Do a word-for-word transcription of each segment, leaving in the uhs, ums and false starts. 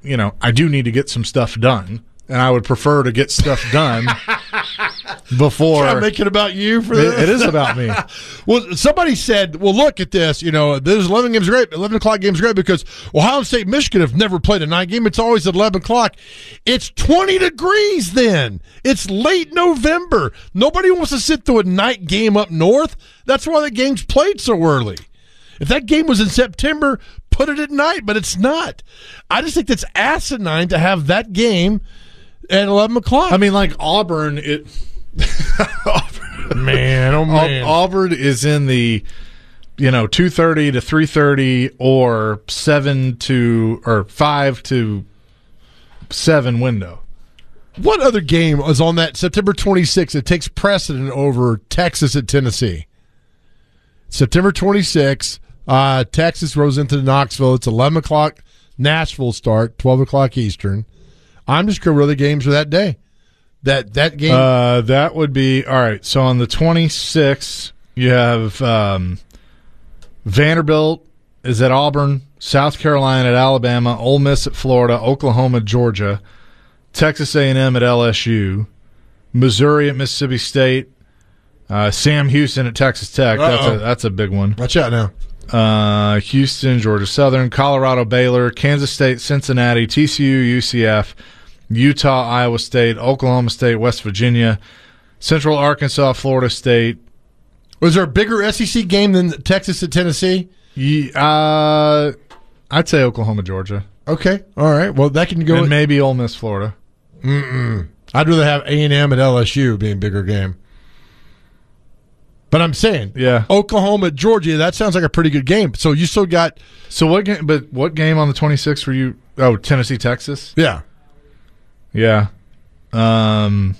you know, I do need to get some stuff done, and I would prefer to get stuff done before. Try to make it about you for this. It, it is about me. Well, somebody said, well, look at this. You know, this eleven games great. eleven o'clock game's great because Ohio State, Michigan have never played a night game. It's always at eleven o'clock. It's twenty degrees then. It's late November. Nobody wants to sit through a night game up north. That's why the game's played so early. If that game was in September, put it at night, but it's not. I just think that's asinine to have that game at eleven o'clock. I mean, like Auburn, it. Auburn. Man, oh man. Auburn is in the, you know, two thirty to three thirty or seven to or five to seven window. What other game was on that September twenty-sixth that takes precedent over Texas at Tennessee? September twenty-sixth, uh, Texas rolls into Knoxville. It's eleven o'clock Nashville start, twelve o'clock Eastern. I'm just going to the games for that day. That that game. Uh, that would be all right. So on the twenty-sixth, you have um, Vanderbilt is at Auburn, South Carolina at Alabama, Ole Miss at Florida, Oklahoma, Georgia, Texas A and M at L S U, Missouri at Mississippi State, uh, Sam Houston at Texas Tech. Uh-oh. That's a that's a big one. Watch out now. Uh, Houston, Georgia Southern, Colorado, Baylor, Kansas State, Cincinnati, T C U, U C F, Utah, Iowa State, Oklahoma State, West Virginia, Central Arkansas, Florida State. Was there a bigger S E C game than Texas at Tennessee? Yeah, uh, I'd say Oklahoma, Georgia. Okay, all right. Well, that can go. And maybe Ole Miss, Florida. Mm-mm. I'd rather have A and M at L S U being a bigger game. But I'm saying, yeah, Oklahoma, Georgia. That sounds like a pretty good game. So you still got. So what game? But what game on the twenty-sixth were you? Oh, Tennessee, Texas. Yeah, yeah, um,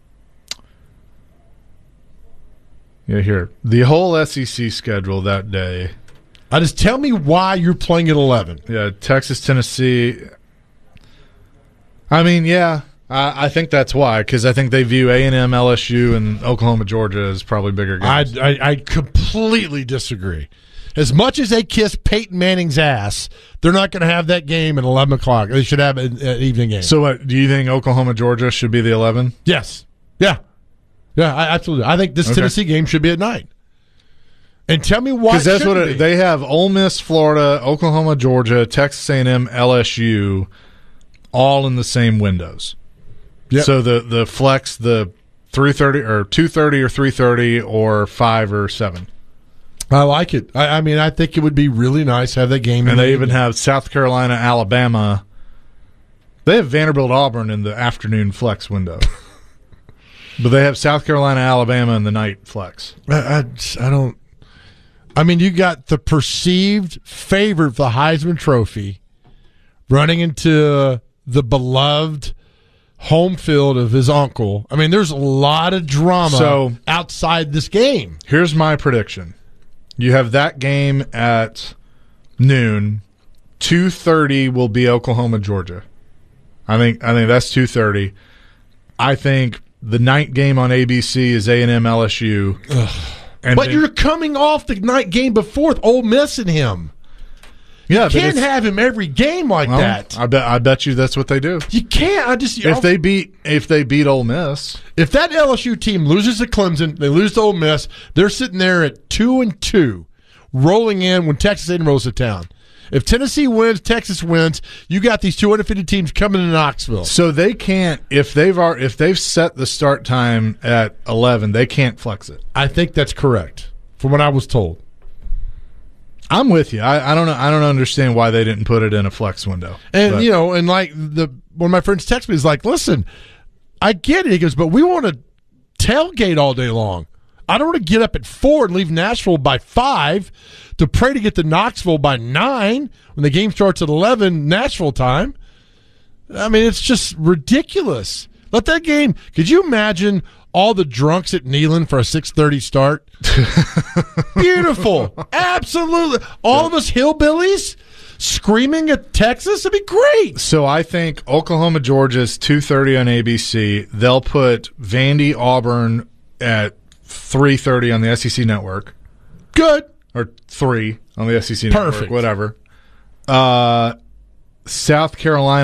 yeah. Here, the whole S E C schedule that day. I just tell me why you're playing at eleven. Yeah, Texas, Tennessee. I mean, yeah. I, I think that's why, because I think they view A and M, L S U, and Oklahoma, Georgia as probably bigger games. I, I, I completely disagree. As much as they kiss Peyton Manning's ass, they're not going to have that game at eleven o'clock. They should have an, an evening game. So what, do you think Oklahoma, Georgia should be the eleven? Yes. Yeah. Yeah, I, absolutely. I think this Okay. Tennessee game should be at night. And tell me why. Because that's what it, it, they have: Ole Miss, Florida, Oklahoma, Georgia, Texas A and M, L S U, all in the same windows. Yep. So the the flex the three thirty or two thirty or three thirty or five or seven. I like it. I, I mean, I think it would be really nice to have that game. And they even have South Carolina, Alabama. They have Vanderbilt, Auburn in the afternoon flex window. But they have South Carolina, Alabama in the night flex. I, I, I don't. I mean, you got the perceived favorite for the Heisman Trophy running into the beloved home field of his uncle. I mean, there's a lot of drama so, outside this game. Here's my prediction. You have that game at noon. two thirty will be Oklahoma, Georgia. I think I think that's two thirty. I think the night game on A B C is A and M L S U. And but then, you're coming off the night game before with Ole Miss and him. Yeah, you can't have him every game like well, that. I bet I bet you that's what they do. You can't. I just if they beat if they beat Ole Miss, if that L S U team loses to Clemson, they lose to Ole Miss. They're sitting there at two and two, rolling in when Texas A and M rolls to town. If Tennessee wins, Texas wins. You got these two undefeated teams coming to Knoxville. So they can't if they've are if they've set the start time at eleven, they can't flex it. I think that's correct, from what I was told. I'm with you. I, I don't know. I don't understand why they didn't put it in a flex window. And but. you know, and like the one of my friends texted me is like, "Listen, I get it." He goes, "But we want to tailgate all day long. I don't want to get up at four and leave Nashville by five to pray to get to Knoxville by nine when the game starts at eleven Nashville time." I mean, it's just ridiculous. Let that game. Could you imagine all the drunks at Neyland for a six thirty start? Beautiful. Absolutely. All of us hillbillies screaming at Texas. It'd be great. So I think Oklahoma, Georgia is two thirty on A B C. They'll put Vandy, Auburn at three thirty on the S E C network. Good. Or three on the S E C Perfect. network, whatever. Uh, South Carolina,